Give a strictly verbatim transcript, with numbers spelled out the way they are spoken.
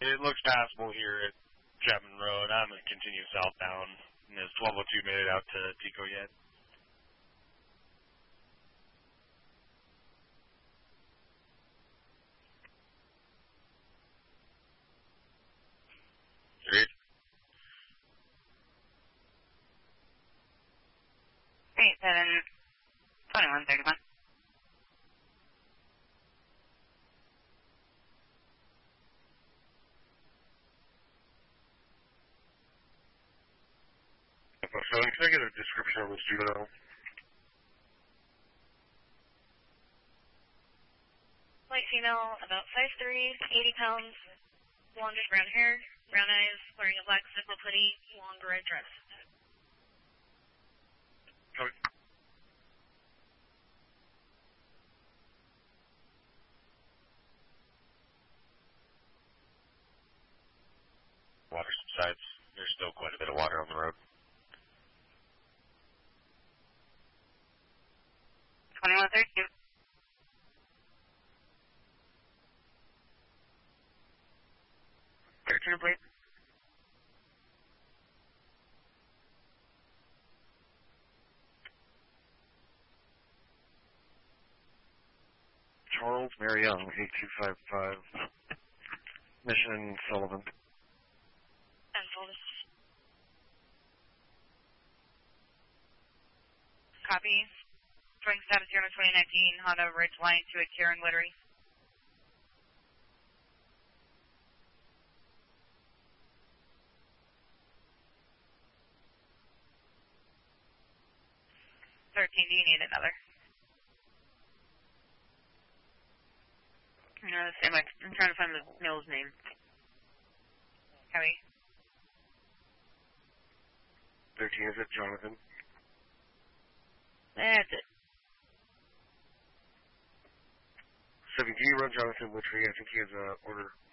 It looks passable here at Chapman Road. I'm going to continue southbound. And has twelve oh two made it out to Tico yet? Great. Eight seven twenty one thirty one. So can I get a description of this juvenile? Light female, about five three, eighty pounds, blondish brown hair, brown eyes, wearing a black zipper hoodie, long red dress. Okay. Water subsides. There's still quite a bit of water on the road. twenty-one thirty-two. thirteen plate. Charles Mary Young, eight two five five. Mission Sullivan. And Sullivan. Copy. Showing status here on twenty nineteen Honda Ridge Line to a Karen Wittery. thirteen, do you need another? No, same. I'm trying to find the Mills name. Copy. thirteen, is it Jonathan? That's it. seven, can you run Jonathan Witchery? I think he has an order